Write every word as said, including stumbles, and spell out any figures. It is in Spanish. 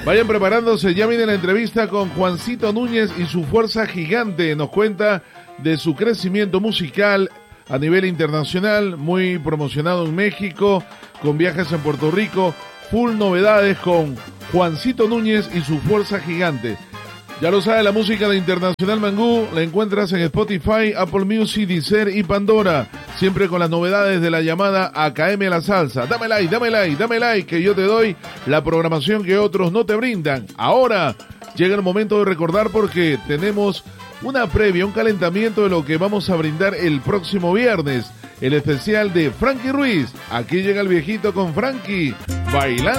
Vayan preparándose, ya viene la entrevista con Juancito Núñez y su fuerza gigante. Nos cuenta de su crecimiento musical a nivel internacional, muy promocionado en México, con viajes en Puerto Rico, full novedades con Juancito Núñez y su fuerza gigante. Ya lo sabe, la música de Internacional Mangú la encuentras en Spotify, Apple Music, Deezer y Pandora, siempre con las novedades de la llamada A K M La Salsa. Dame like, dame like, dame like, que yo te doy la programación que otros no te brindan. Ahora llega el momento de recordar porque tenemos una previa, un calentamiento de lo que vamos a brindar el próximo viernes, el especial de Frankie Ruiz. Aquí llega el viejito con Frankie, bailando.